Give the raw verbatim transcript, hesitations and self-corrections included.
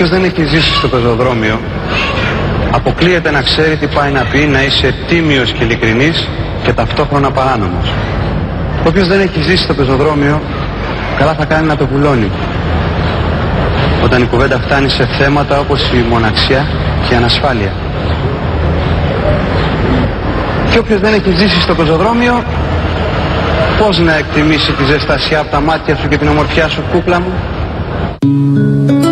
Όποιος δεν έχει ζήσει στο πεζοδρόμιο, αποκλείεται να ξέρει τι πάει να πει να είσαι τίμιος και ειλικρινής και ταυτόχρονα παράνομος. Όποιος δεν έχει ζήσει στο πεζοδρόμιο, καλά θα κάνει να το βουλώνει όταν η κουβέντα φτάνει σε θέματα όπως η μοναξιά και η ανασφάλεια. Και όποιος δεν έχει ζήσει στο πεζοδρόμιο, πώς να εκτιμήσει τη ζεστασιά από τα μάτια σου και την ομορφιά σου, κούκλα μου?